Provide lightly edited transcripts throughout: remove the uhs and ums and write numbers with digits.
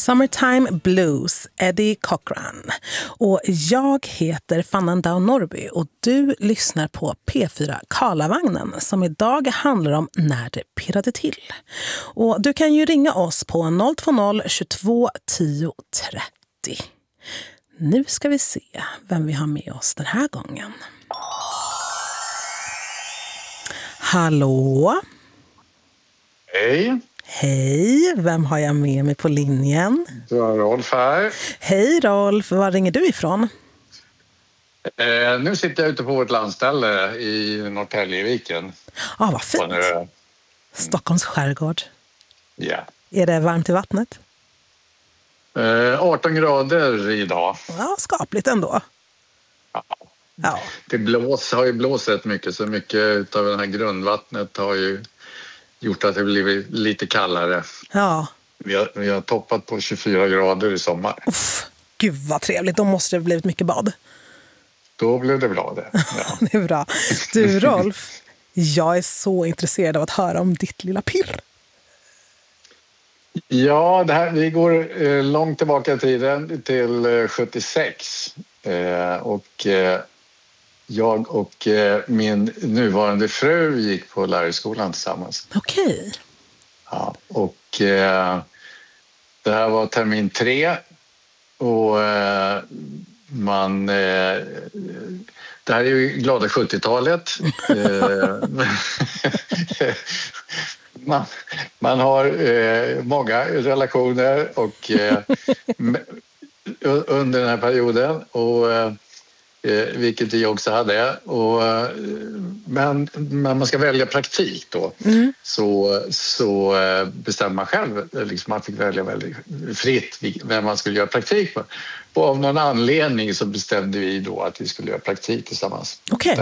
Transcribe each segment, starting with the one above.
Summertime Blues, Eddie Cochran. Och jag heter Fannanda Norby och du lyssnar på P4 Karlavagnen som idag handlar om när det pirrade till. Och du kan ju ringa oss på 020 22 10 30. Nu ska vi se vem vi har med oss den här gången. Hallå? Hej. Hej, vem har jag med mig på linjen? Du har Rolf här. Hej Rolf, var ringer du ifrån? Nu sitter jag ute på vårt landställe i Norrtäljeviken. Ja, vad fint. Stockholms skärgård. Ja. Är det varmt i vattnet? 18 grader idag. Ja, skapligt ändå. Ja. Det har ju blåst rätt mycket, så mycket av det här grundvattnet har ju gjort att det blivit lite kallare. Ja. Vi har toppat på 24 grader i sommar. Gud vad trevligt, då måste det ha blivit mycket bad. Då blev det bra det. Ja. Det är bra. Du Rolf, jag är så intresserad av att höra om ditt lilla pirr. Ja, vi går långt tillbaka i tiden till 76. Jag och min nuvarande fru gick på lärarskolan tillsammans. Okej. Ja, och det här var termin 3 och det här är ju glada 70-talet. Man har många relationer och under den här perioden, och vilket vi också hade. Men när man ska välja praktik då så bestämmer man själv. Liksom man fick välja väldigt fritt vem man skulle göra praktik på. Och av någon anledning så bestämde vi då att vi skulle göra praktik tillsammans. Okej.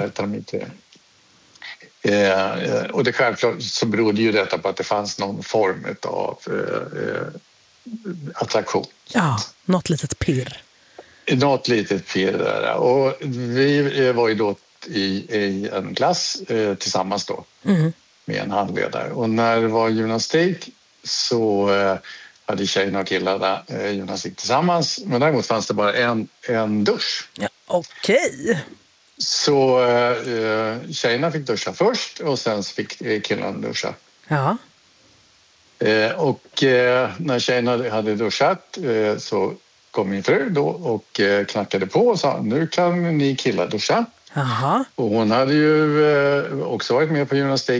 Och det självklart så berodde ju detta på att det fanns någon form av attraktion. Ja, något litet pirr. Något litet pirr där. Och vi var ju då i en klass tillsammans då med en handledare. Och när det var gymnastik så hade tjejerna och killarna gymnastik tillsammans. Men däremot fanns det bara en dusch. Ja, okej. Så tjejerna fick duscha först och sen fick killarna duscha. Ja. Och när tjejerna hade duschat så kom min fru då och knackade på och sa: nu kan ni killar duscha. Aha. Och hon hade ju också varit med på gymnastik